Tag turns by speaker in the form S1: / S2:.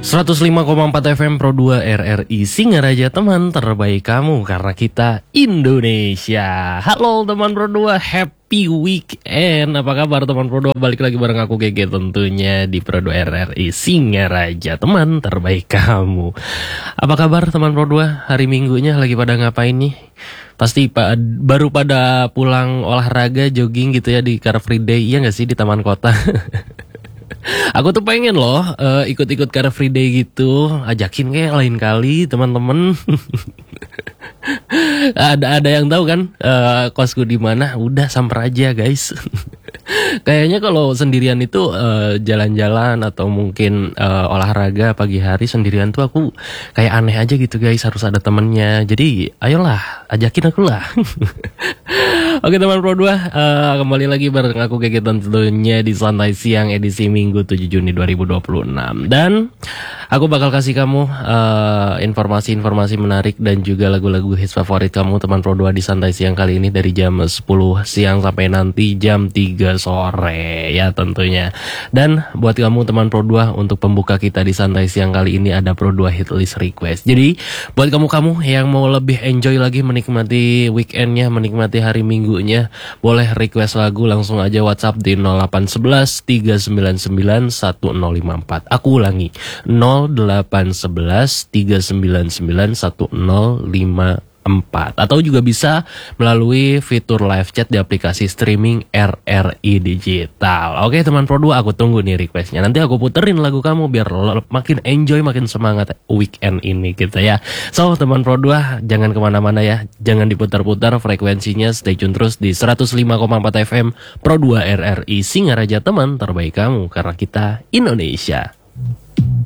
S1: 105,4 FM Pro 2 RRI Singaraja, teman terbaik kamu karena kita Indonesia. Halo teman Pro 2, happy weekend. Apa kabar teman Pro 2? Balik lagi bareng aku GG tentunya di Pro 2 RRI Singaraja, teman terbaik kamu. Apa kabar teman Pro 2? Hari Minggunya lagi pada ngapain nih? Pasti baru pada pulang olahraga, jogging gitu ya di Car Free Day, iya gak sih, di Taman Kota? Aku tuh pengen loh ikut-ikut Car Free Day gitu. Ajakin kayak lain kali teman-teman. Ada yang tahu kan kosku di mana? Udah samper aja guys. Kayaknya kalau sendirian itu jalan-jalan atau mungkin olahraga pagi hari sendirian tuh aku kayak aneh aja gitu guys, harus ada temennya. Jadi ayolah, ajakin aku lah. Oke teman Pro 2, kembali lagi bareng aku GG tentunya di Santai Siang edisi Minggu 7 Juni 2026. Dan aku bakal kasih kamu informasi-informasi menarik dan juga lagu-lagu hits favorit kamu teman Pro 2 di Santai Siang kali ini dari jam 10 siang sampai nanti jam 3 sore ya tentunya. Dan buat kamu teman Pro 2, untuk pembuka kita di Santai Siang kali ini ada Pro 2 Hit List Request. Jadi buat kamu yang mau lebih enjoy lagi menikmati weekendnya, menikmati hari Minggunya, boleh request lagu langsung aja WhatsApp di 0811 399 1054. Aku ulangi, 0811 399 1054. Atau juga bisa melalui fitur live chat di aplikasi streaming RRI Digital. Oke teman Pro 2, aku tunggu nih requestnya. Nanti aku puterin lagu kamu biar makin enjoy, makin semangat weekend ini gitu ya. So teman Pro 2, jangan kemana-mana ya. Jangan diputar-putar frekuensinya, stay tune terus di 105,4 FM Pro 2 RRI Singaraja, teman terbaik kamu karena kita Indonesia.